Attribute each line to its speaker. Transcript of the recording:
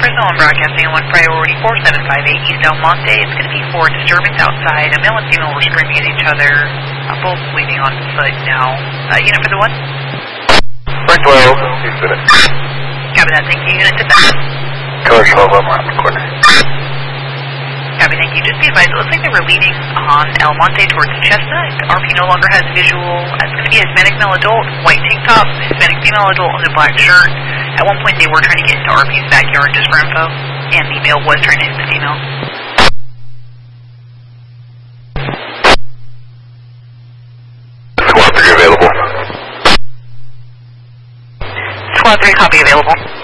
Speaker 1: Fresno, I'm broadcasting on priority 4758 East El Monte. It's going to be for a disturbance outside. A male and female were screaming at each other, both bleeding on foot now. Unit for the one?
Speaker 2: Frank 12, Houston.
Speaker 1: Copy that, thank you. Unit to that.
Speaker 2: Color 12, I'm around the corner.
Speaker 1: Copy, thank you. Just be advised, it looks like they were leading on El Monte towards Chestnut. RP no longer has visual. It's going to be a Hispanic male adult, white tank top, Hispanic female adult in a black shirt. At one point they were trying to get into RP's backyard just for info, and the male was trying to hit the female.
Speaker 2: Squad 3 available.
Speaker 1: Squad 3, copy available.